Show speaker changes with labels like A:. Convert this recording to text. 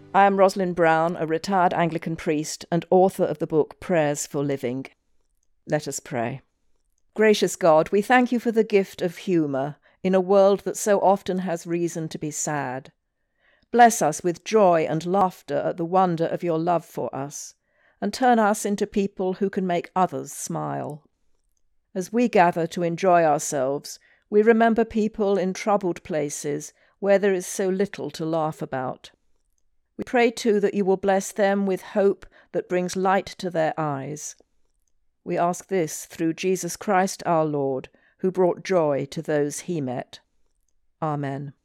A: I am Rosalind Brown, a retired Anglican priest and author of the book Prayers for Living. Let us pray. Gracious God, we thank you for the gift of humour in a world that so often has reason to be sad. Bless us with joy and laughter at the wonder of your love for us, and turn us into people who can make others smile. As we gather to enjoy ourselves, we remember people in troubled places where there is so little to laugh about. We pray too that you will bless them with hope that brings light to their eyes. We ask this through Jesus Christ our Lord, who brought joy to those he met. Amen.